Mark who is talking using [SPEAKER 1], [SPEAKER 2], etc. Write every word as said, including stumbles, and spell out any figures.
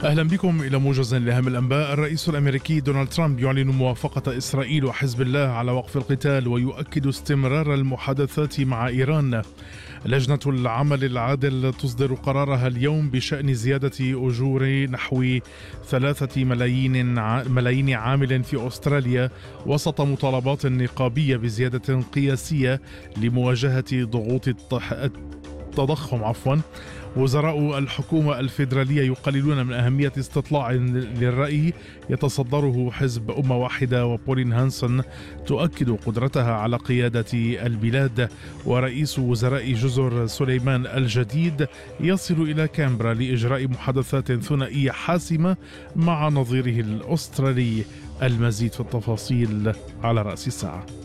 [SPEAKER 1] أهلا بكم إلى موجز لأهم الأنباء. الرئيس الأمريكي دونالد ترامب يعلن موافقة إسرائيل وحزب الله على وقف القتال ويؤكد استمرار المحادثات مع إيران. لجنة العمل العادل تصدر قرارها اليوم بشأن زيادة أجور نحو ثلاثة ملايين ملايين عامل في أستراليا وسط مطالبات نقابية بزيادة قياسية لمواجهة ضغوط التضخم. عفوا وزراء الحكومة الفيدرالية يقللون من أهمية استطلاع للرأي يتصدره حزب أمة واحدة، وبولين هانسون تؤكد قدرتها على قيادة البلاد. ورئيس وزراء جزر سليمان الجديد يصل إلى كامبرا لإجراء محادثات ثنائية حاسمة مع نظيره الأسترالي. المزيد في التفاصيل على رأس الساعة.